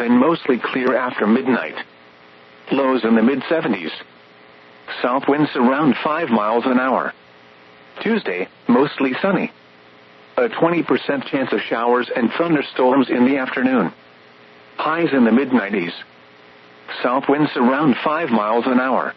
then mostly clear after midnight. Lows in the mid-70s. South winds around 5 miles an hour. Tuesday, mostly sunny. A 20% chance of showers and thunderstorms in the afternoon. Highs in the mid-90s. South winds around 5 miles an hour.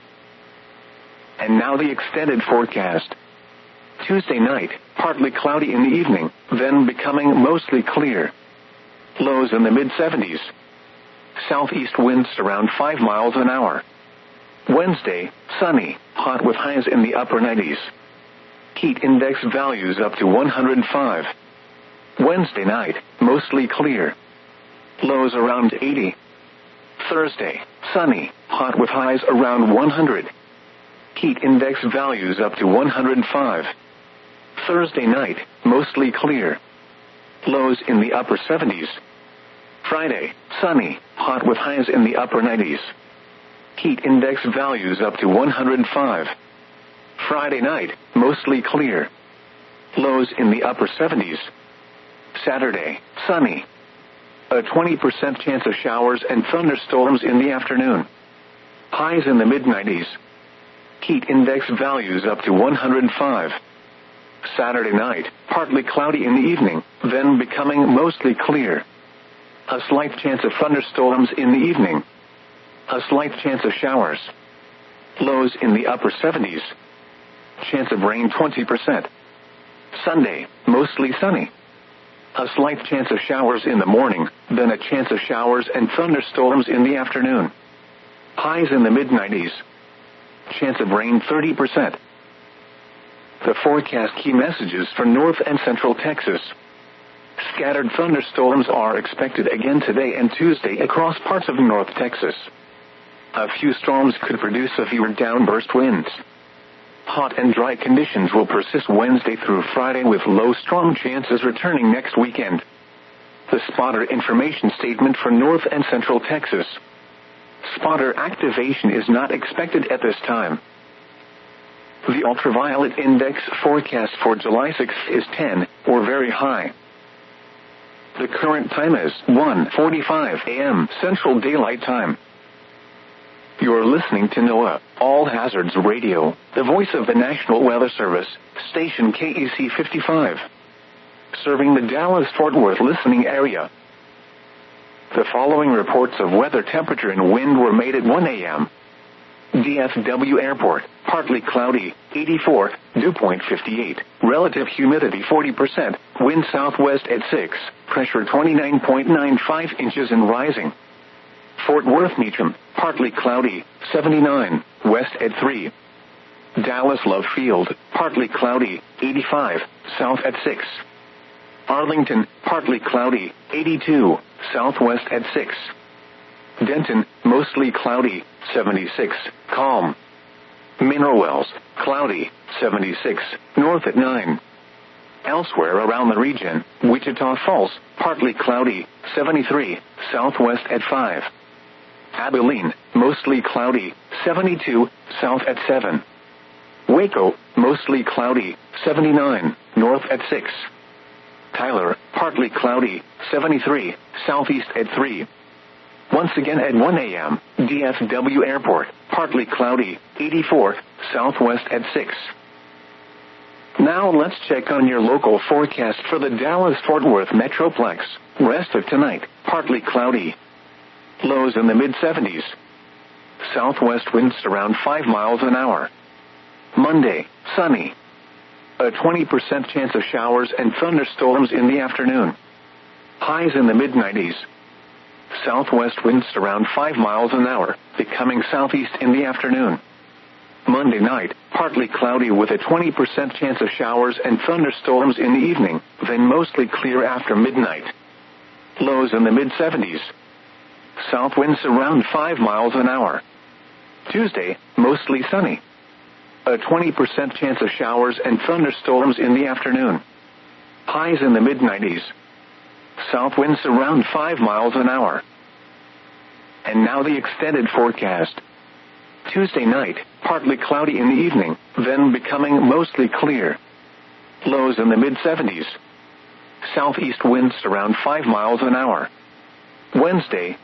And now the extended forecast. Tuesday night, partly cloudy in the evening, then becoming mostly clear. Lows in the mid-70s. Southeast winds around 5 miles an hour. Wednesday, sunny, hot with highs in the upper 90s. Heat index values up to 105. Wednesday night, mostly clear. Lows around 80. Thursday, sunny, hot with highs around 100. Heat index values up to 105. Thursday night, mostly clear. Lows in the upper 70s. Friday, sunny, hot with highs in the upper 90s. Heat index values up to 105. Friday night, mostly clear. Lows in the upper 70s. Saturday, sunny. A 20% chance of showers and thunderstorms in the afternoon. Highs in the mid-90s. Heat index values up to 105. Saturday night, partly cloudy in the evening, then becoming mostly clear. A slight chance of thunderstorms in the evening. A slight chance of showers. Lows in the upper 70s. Chance of rain 20%. Sunday, mostly sunny. A slight chance of showers in the morning, then a chance of showers and thunderstorms in the afternoon. Highs in the mid-90s. Chance of rain 30%. The forecast key messages for North and Central Texas. Scattered thunderstorms are expected again today and Tuesday across parts of North Texas. A few storms could produce severe downburst winds. Hot and dry conditions will persist Wednesday through Friday with low storm chances returning next weekend. The spotter information statement for North and Central Texas. Spotter activation is not expected at this time. The ultraviolet index forecast for July 6th is 10, or very high. The current time is 1:45 a.m. Central Daylight Time. You're listening to NOAA, All Hazards Radio, the voice of the National Weather Service, station KEC 55. Serving the Dallas-Fort Worth listening area. The following reports of weather, temperature, and wind were made at 1 a.m. DFW Airport, partly cloudy, 84, dew point 58, relative humidity 40%, wind southwest at 6, pressure 29.95 inches and rising. Fort Worth Meacham, partly cloudy, 79, west at 3. Dallas Love Field, partly cloudy, 85, south at 6. Arlington, partly cloudy, 82, southwest at 6. Denton, mostly cloudy, 76, calm. Mineral Wells, cloudy, 76, north at 9. Elsewhere around the region, Wichita Falls, partly cloudy, 73, southwest at 5. Abilene, mostly cloudy, 72, south at 7. Waco, mostly cloudy, 79, north at 6. Tyler, partly cloudy, 73, southeast at 3. Once again at 1 a.m., DFW Airport, partly cloudy, 84, southwest at 6. Now let's check on your local forecast for the Dallas-Fort Worth Metroplex. Rest of tonight, partly cloudy. Lows in the mid-70s. Southwest winds around 5 miles an hour. Monday, sunny. A 20% chance of showers and thunderstorms in the afternoon. Highs in the mid-90s. Southwest winds around 5 miles an hour, becoming southeast in the afternoon. Monday night, partly cloudy with a 20% chance of showers and thunderstorms in the evening, then mostly clear after midnight. Lows in the mid-70s. South winds around 5 miles an hour. Tuesday, mostly sunny. A 20% chance of showers and thunderstorms in the afternoon. Highs in the mid-90s. South winds around 5 miles an hour. And now the extended forecast. Tuesday night, partly cloudy in the evening, then becoming mostly clear. Lows in the mid-70s. Southeast winds around 5 miles an hour. Wednesday,